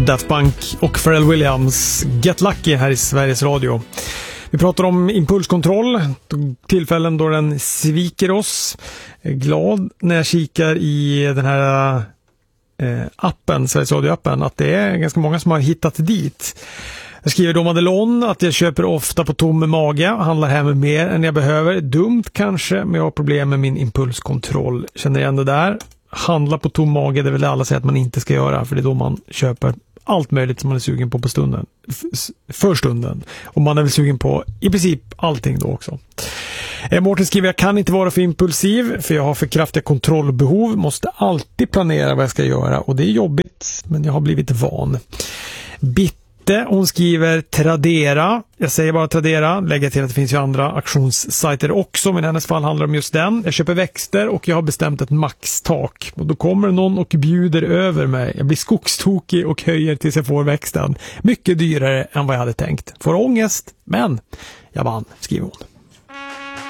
Daft Punk och Pharrell Williams, Get Lucky här i Sveriges Radio. Vi pratar om impulskontroll, tillfällen då den sviker oss. Jag är glad när jag kikar i den här appen, Sveriges Radio-appen, att det är ganska många som har hittat dit. Jag skriver då Madelon att jag köper ofta på tom mage, handlar hem mer än jag behöver. Dumt kanske, men jag har problem med min impulskontroll. Känner igen det där. Handla på tom mage, det vill alla säga att man inte ska göra, för det är då man köper allt möjligt som man är sugen på stunden. För stunden. Och man är väl sugen på i princip allting då också. Mårten skriver, jag kan inte vara för impulsiv för jag har för kraftiga kontrollbehov. Måste alltid planera vad jag ska göra och det är jobbigt, men jag har blivit van. Hon skriver Tradera. Jag säger bara Tradera. Lägger till att det finns ju andra auktionssajter också. Men i hennes fall handlar det om just den. Jag köper växter och jag har bestämt ett maxtak. Och då kommer någon och bjuder över mig. Jag blir skogstokig och höjer tills jag får växten. Mycket dyrare än vad jag hade tänkt. Får ångest, men jag vann, skriver hon.